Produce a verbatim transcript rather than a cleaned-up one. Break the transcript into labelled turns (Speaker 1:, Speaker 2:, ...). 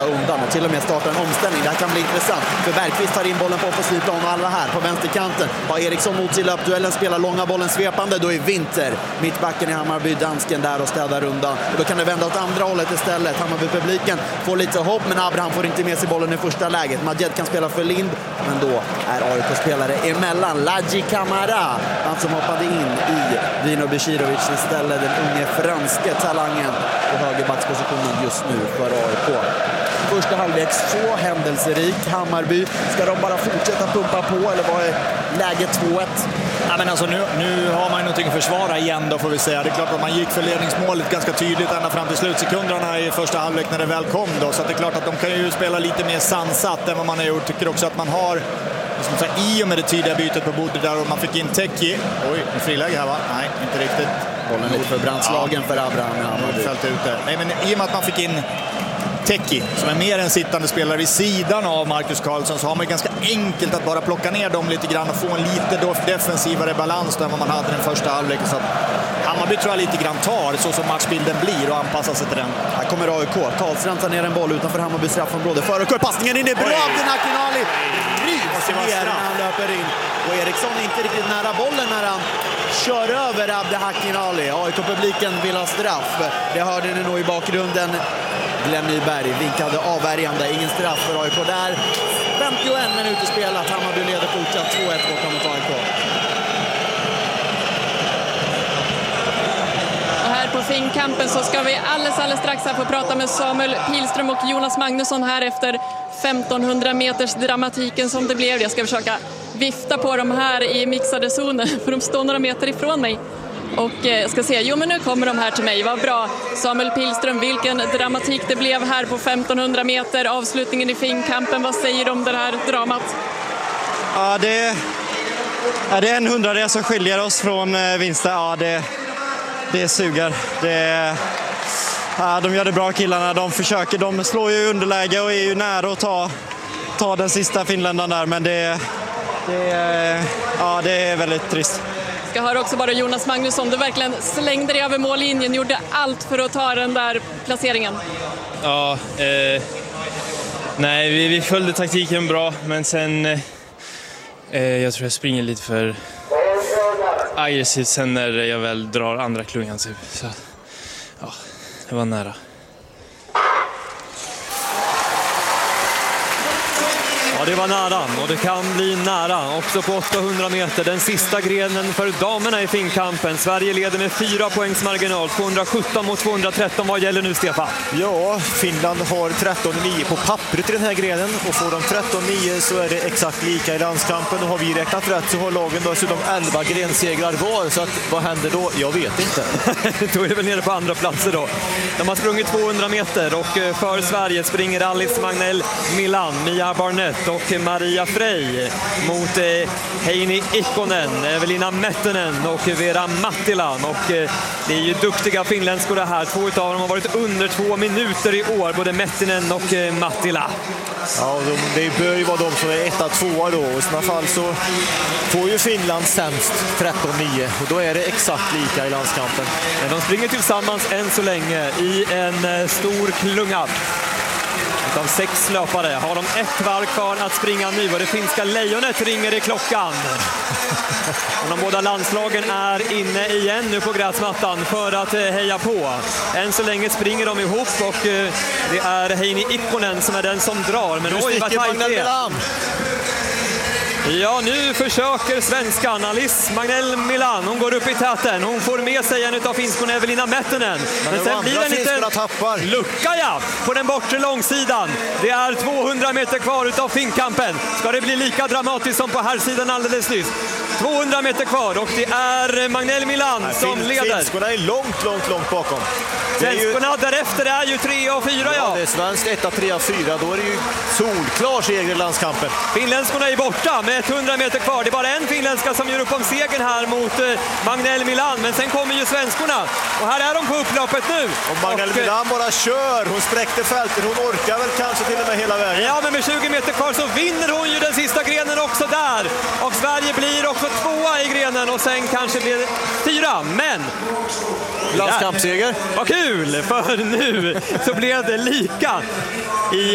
Speaker 1: undan och till och med starta en omställning. Det här kan bli intressant, för Bergqvist tar in bollen på offensiv plan och alla här på vänsterkanten har Eriksson mot sig i löpduellen, spelar långa bollen svepande. Då är Winter, mittbacken i Hammarby, dansken där och städar undan. Och då kan det vända åt andra hållet istället. Hammarby-publiken får lite hopp, men Abraham får inte med sig bollen i första läget. Madjed kan spela för Lind, men då är A I K-spelare emellan. Ladji Camara, han som hoppade in i Dino Beširović istället, den unge franske talangen på högerbackspositionen just nu för A I K. Första halvlek så händelserik. Hammarby, ska de bara fortsätta pumpa på eller vad är läget två ett?
Speaker 2: Ja, men alltså nu, nu har man ju någonting att försvara igen då, får vi säga. Det är klart att man gick för ledningsmålet ganska tydligt ända fram till slutsekunderna i första halvlek när det väl kom då. Så att det är klart att de kan ju spela lite mer sansat än vad man har gjort. Tycker också att man har, som säga, i och med det tydliga bytet på bordet där och man fick in Teki. Oj, en friläge här va? Nej, inte riktigt.
Speaker 1: Bollen lite för brandslagen ja. för Abraham.
Speaker 2: Ja, fällt ut det. Nej, men i och med att man fick in Teki, som är mer en sittande spelare vid sidan av Marcus Karlsson, så har man ganska enkelt att bara plocka ner dem lite grann och få en lite defensivare balans än vad man hade den första halvleken. Så att Hammarby tror jag lite grann tar så som matchbilden blir och anpassar sig till den.
Speaker 1: Här kommer A I K. Karlsson tar ner en boll utanför Hammarby straffområde. Före passningen in, det är bra av den Akinali. Rivs ner när han löper in. Och Eriksson är inte riktigt nära bollen när han kör över Abde Hakinali. A I K-publiken vill ha straff. Det hörde ni nog i bakgrunden. Glenn Nyberg vinkade avvärjande. Ingen straff för A I K där. femtioen minuter spelat. Hammarby leder fortsatt två ett borta mot A I K.
Speaker 3: Och här på Finnkampen så ska vi alldeles, alldeles strax här få prata med Samuel Pilström och Jonas Magnusson här efter femtonhundra meters dramatiken som det blev. Jag ska försöka vifta på dem här i mixade zoner för de står några meter ifrån mig. Och jag ska se, jo men nu kommer de här till mig, vad bra. Samuel Pilström, vilken dramatik det blev här på femtonhundra meter, avslutningen i Finnkampen, vad säger du om det här dramat?
Speaker 4: Ja, det, ja, det är en hundradel som skiljer oss från vinsten, ja det, det suger. Det, ja, de gör det bra killarna, de försöker, de slår ju underläge och är ju nära att ta, ta den sista finländaren där, men det, det, ja, det är väldigt trist.
Speaker 3: Jag hör också bara Jonas Magnusson, du verkligen slängde dig över mållinjen, gjorde allt för att ta den där placeringen.
Speaker 5: Ja, eh, nej vi, vi följde taktiken bra, men sen eh, jag tror jag springer lite för aggressivt sen när jag väl drar andra klungan. Så ja, det var nära.
Speaker 6: Ja, det var nära och det kan bli nära också på åttahundra meter. Den sista grenen för damerna i Finnkampen. Sverige leder med fyra poängs marginal. tvåhundrasjutton mot tvåhundratretton. Vad gäller nu, Stefan?
Speaker 7: Ja, Finland har tretton nio på pappret i den här grenen. Och får de tretton nio så är det exakt lika i landskampen. Och har vi räknat rätt så har lagen dessutom elva grensegrar var. Så att, vad händer då? Jag vet inte.
Speaker 6: Då är det väl nere på andra platser då. De har sprungit tvåhundra meter och för Sverige springer Alice Magnell Milan, Mia Barnett och Maria Frey mot eh, Heini Ikkonen, Evelina Mettinen och Vera Mattilan. Och eh, det är ju duktiga finländskor det här. Två utav dem har varit under två minuter i år, både Mettinen och eh, Mattila.
Speaker 7: Ja, de, det bör ju vara de som är etta, tvåa då. I sådana fall så får ju Finland sämst tretton nio och då är det exakt lika i landskampen.
Speaker 6: Men de springer tillsammans än så länge i en eh, stor klunga. Utav sex löpare har de ett varv kvar att springa nu och det finska lejonet ringer i klockan. Och de båda landslagen är inne igen nu på gräsmattan för att heja på. Än så länge springer de ihop och det är Heini Ikkonen som är den som drar. Men oj, vad tajt det är. Ja, nu försöker svenskan Alice Magnell Milan. Hon går upp i täten. Hon får med sig en utav finskorna Evelina Mettinen. Men, Men sen blir det en liten lucka ja, på den bortre långsidan. Det är tvåhundra meter kvar utav Finnkampen. Ska det bli lika dramatiskt som på här sidan alldeles nyss? tvåhundra meter kvar och det är Magnell Milan Nej, som fin, leder.
Speaker 7: Finskorna är långt, långt, långt bakom.
Speaker 6: Svenskorna ju... därefter är ju tre och fyra, ja.
Speaker 7: Ja, det är svenskt etta, tre och fyra. Då är det ju solklar seger i landskampen.
Speaker 6: Finländskorna är borta med hundra meter kvar. Det är bara en finländska som gör upp om segern här mot eh, Magnell Milan. Men sen kommer ju svenskorna. Och här är de på upploppet nu.
Speaker 7: Och Magnell och, Milan bara kör. Hon spräckte fältet. Hon orkar väl kanske till och med hela vägen.
Speaker 6: Ja, men med tjugo meter kvar så vinner hon ju den sista grenen också där. Och Sverige blir också tvåa i grenen. Och sen kanske blir det fyra. Men...
Speaker 7: landskampsseger.
Speaker 6: Vad kul! För nu så blev det lika i